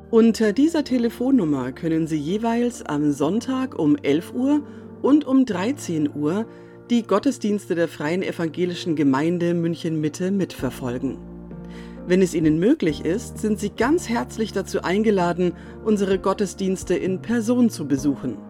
Unter dieser Telefonnummer können Sie jeweils am Sonntag um 11 Uhr und um 13 Uhr die Gottesdienste der Freien Evangelischen Gemeinde München-Mitte mitverfolgen. Wenn es Ihnen möglich ist, sind Sie ganz herzlich dazu eingeladen, unsere Gottesdienste in Person zu besuchen.